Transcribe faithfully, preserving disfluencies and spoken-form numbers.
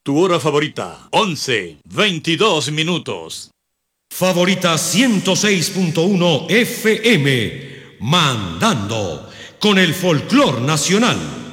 Tu hora favorita, once, veintidós minutos. Favorita ciento seis punto uno F M, mandando con el folclor nacional.